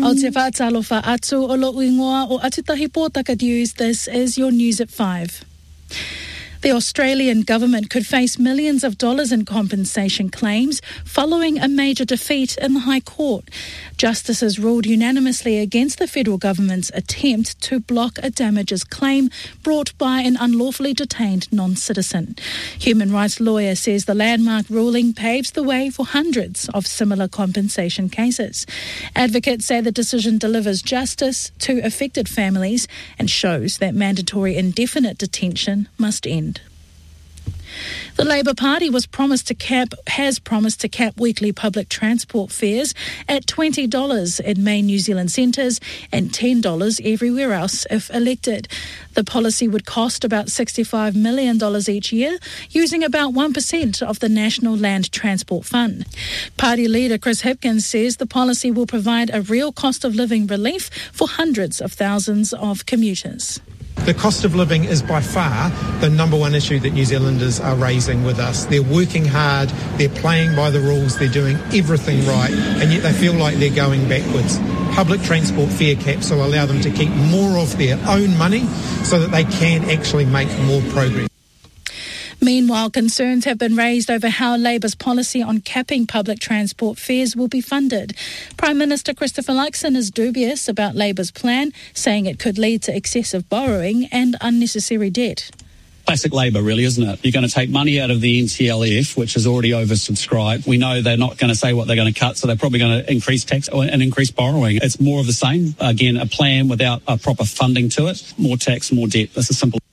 O te whaatalofa atu o lo ingoa o Atutahi Pōtaka News, this is your news at 5. The Australian government could face millions of dollars in compensation claims following a major defeat in the High Court. Justices ruled unanimously against the federal government's attempt to block a damages claim brought by an unlawfully detained non-citizen. Human rights lawyer says the landmark ruling paves the way for hundreds of similar compensation cases. Advocates say the decision delivers justice to affected families and shows that mandatory indefinite detention must end. The Labour Party has promised to cap weekly public transport fares at $20 in main New Zealand centres and $10 everywhere else if elected. The policy would cost about $65 million each year, using about 1% of the National Land Transport Fund. Party leader Chris Hipkins says the policy will provide a real cost of living relief for hundreds of thousands of commuters. The cost of living is by far the number one issue that New Zealanders are raising with us. They're working hard, they're playing by the rules, they're doing everything right, and yet they feel like they're going backwards. Public transport fare caps will allow them to keep more of their own money so that they can actually make more progress. Meanwhile, concerns have been raised over how Labour's policy on capping public transport fares will be funded. Prime Minister Christopher Luxon is dubious about Labour's plan, saying it could lead to excessive borrowing and unnecessary debt. Classic Labour, really, isn't it? You're going to take money out of the NTLF, which is already oversubscribed. We know they're not going to say what they're going to cut, so they're probably going to increase tax and increase borrowing. It's more of the same. Again, a plan without a proper funding to it. More tax, more debt. That's a simple.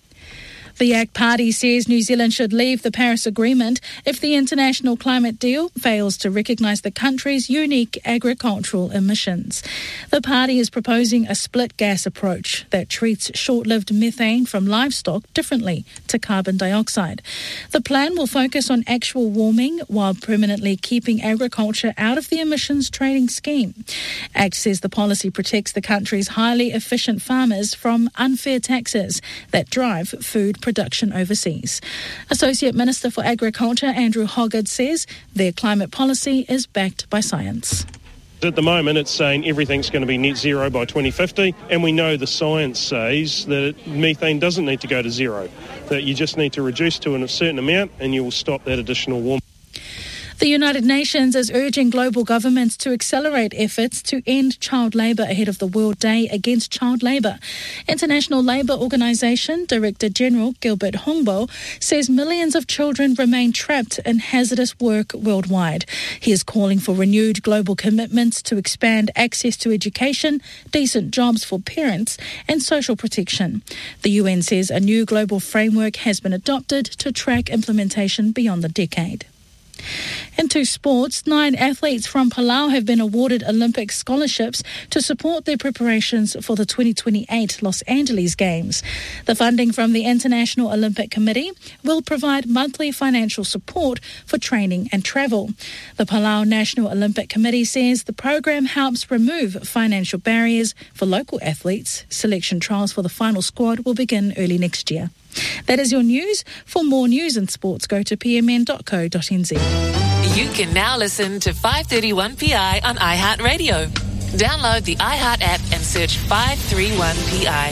The ACT Party says New Zealand should leave the Paris Agreement if the international climate deal fails to recognise the country's unique agricultural emissions. The party is proposing a split gas approach that treats short-lived methane from livestock differently to carbon dioxide. The plan will focus on actual warming while permanently keeping agriculture out of the emissions trading scheme. ACT says the policy protects the country's highly efficient farmers from unfair taxes that drive food production overseas. Associate Minister for Agriculture Andrew Hoggard says their climate policy is backed by science. At the moment, it's saying everything's going to be net zero by 2050, and we know the science says that methane doesn't need to go to zero, that you just need to reduce to a certain amount and you will stop that additional warming. The United Nations is urging global governments to accelerate efforts to end child labour ahead of the World Day Against Child Labour. International Labour Organization Director General Gilbert Hongbo says millions of children remain trapped in hazardous work worldwide. He is calling for renewed global commitments to expand access to education, decent jobs for parents and social protection. The UN says a new global framework has been adopted to track implementation beyond the decade. Into sports, 9 athletes from Palau have been awarded Olympic scholarships to support their preparations for the 2028 Los Angeles Games. The funding from the International Olympic Committee will provide monthly financial support for training and travel. The Palau National Olympic Committee says the program helps remove financial barriers for local athletes. Selection trials for the final squad will begin early next year. That is your news. For more news and sports, go to pmn.co.nz. You can now listen to 531PI on iHeartRadio. Download the iHeart app and search 531PI.